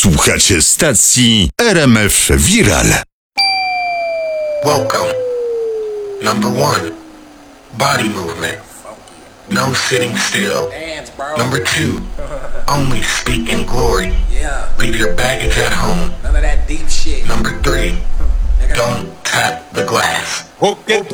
Słuchacie stacji RMF Viral. Welcome. Number 1, body movement. No sitting still. Number 2, only speak in glory. Leave your baggage at home. None of that deep shit. Number 3, don't tap the glass.